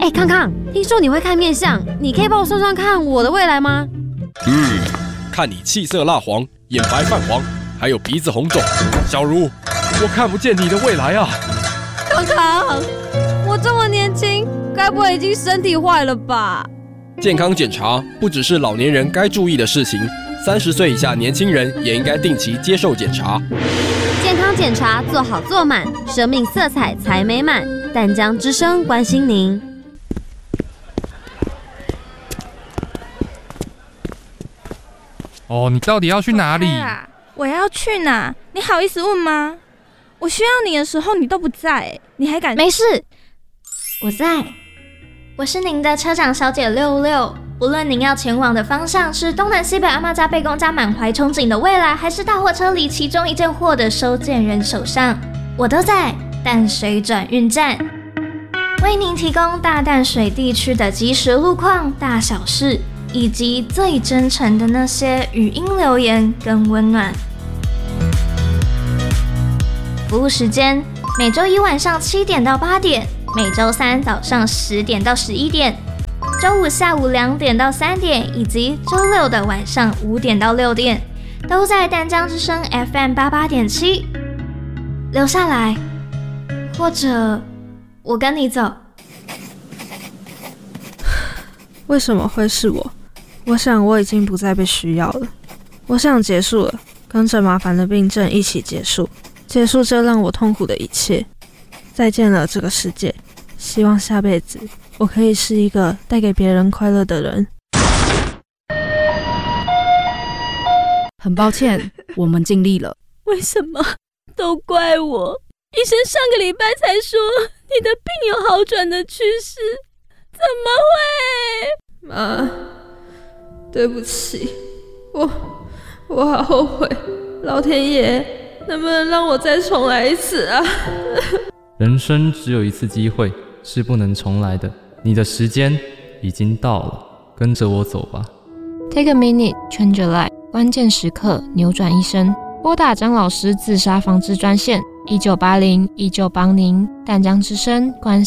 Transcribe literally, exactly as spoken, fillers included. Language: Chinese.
哎，康康，听说你会看面相，你可以帮我算算看我的未来吗？ 嗯，看你气色蜡黄，眼白泛黄，还有鼻子红肿，小茹，我看不见你的未来啊！ 康康，我这么年轻，该不会已经身体坏了吧？ 健康检查不只是老年人该注意的事情，三十岁以下年轻人也应该定期接受检查。 健康检查做好做满，生命色彩才美满。淡江之声关心您。 哦，你到底要去哪里？ 我要去哪？你好意思问吗？我需要你的时候你都不在，你还敢？ 没事，我在。我是您的车长小姐六六。无论您要前往的方向是东南西北阿嬷家、贝公家满怀憧憬的未来，还是大货车里其中一件货的收件人手上，我都在淡水转运站，为您提供大淡水地区的即时路况、大小事，以及最真诚的那些语音留言跟温暖。服务时间：每周一晚上七点到八点，每周三早上十点到十一点，周五下午两点到三点，以及周六的晚上五点到六点，都在淡江之声 F M 八八点七。留下来，或者我跟你走。 为什么会是我？我想我已经不再被需要了。我想结束了，跟着麻烦的病症一起结束，结束这让我痛苦的一切。再见了，这个世界。希望下辈子我可以是一个带给别人快乐的人。 很抱歉，我们尽力了。 为什么都怪我？医生上个礼拜才说你的病有好转的趋势，怎么会？ 妈，对不起，我我好后悔。老天爷，能不能让我再重来一次啊？ 人生只有一次机会，是不能重来的。你的时间已经到了，跟着我走吧。 Take a minute, change your life， 关键时刻扭转一生。拨打张老师自杀防治专线一九八零一九帮您。淡江之声关心